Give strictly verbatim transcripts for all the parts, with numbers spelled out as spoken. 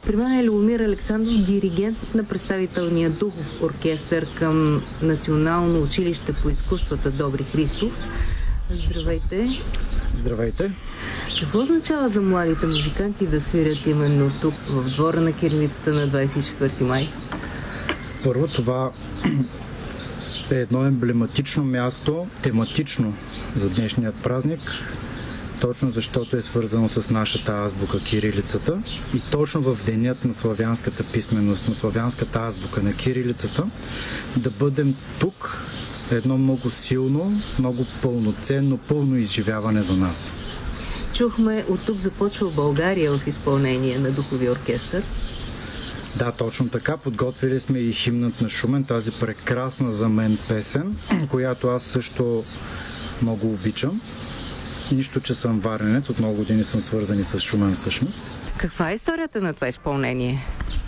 При мен е Любомир Александров, диригент на представителния духов оркестър към Национално училище по изкуствата Добри Христов. Здравейте! Здравейте! Какво означава за младите музиканти да свирят именно тук, в двора на кирилицата на двадесет и четвърти май? Първо, това е едно емблематично място, тематично за днешният празник, точно защото е свързано с нашата азбука кирилицата и точно в денят на славянската писменост, на славянската азбука на кирилицата, да бъдем тук е едно много силно, много пълноценно, пълно изживяване за нас. Чухме, от тук започва България в изпълнение на духовия оркестър. Да, точно така. Подготвили сме и химнат на Шумен, тази прекрасна за мен песен, която аз също много обичам. Нищо, че съм варенец, от много години съм свързани с Шумен всъщност. Каква е историята на това изпълнение?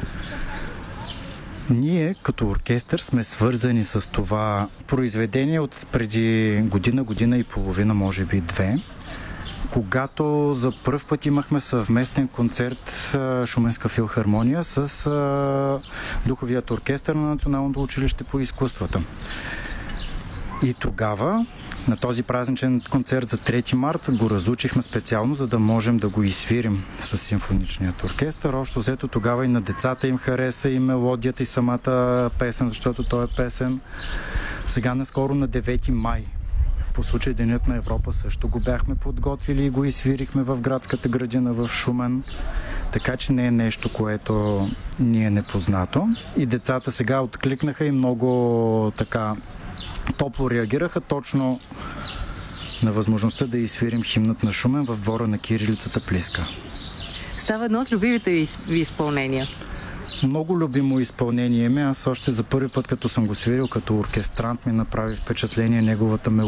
Ние като оркестър сме свързани с това произведение от преди година, година и половина, може би две, когато за пръв път имахме съвместен концерт Шуменска филхармония с духовият оркестър на Националното училище по изкуствата. И тогава, на този празничен концерт за трети март, го разучихме специално, за да можем да го изсвирим с симфоничният оркестър. Общо взето тогава и на децата им хареса и мелодията, и самата песен, защото той е песен. Сега наскоро на девети май, по случай Денят на Европа, също го бяхме подготвили и го изсвирихме в градската градина в Шумен. Така че не е нещо, което ни е непознато. И децата сега откликнаха и много така топло реагираха точно на възможността да изсвирим химнат на Шумен в двора на кирилицата Плиска. Става едно от любимите ви изпълнения. Много любимо изпълнение ми. Аз още за първи път, като съм го свирил като оркестрант, ми направи впечатление неговата мелодия.